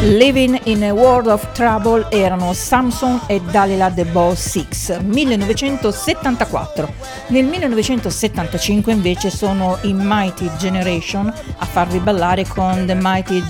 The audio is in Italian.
Living in a World of Trouble erano Samson e Dalila The Boss Six, 1974. Nel 1975 invece sono i Mighty Generation a farvi ballare con The Mighty